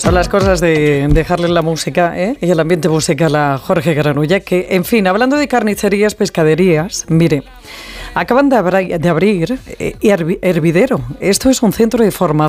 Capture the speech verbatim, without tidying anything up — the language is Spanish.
Son las cosas de dejarle la música ¿eh? y el ambiente musical a Jorge Granulla, que, en fin, hablando de carnicerías, pescaderías, mire, acaban de, abra- de abrir eh, Hervi- Hervidero. Esto es un centro de formación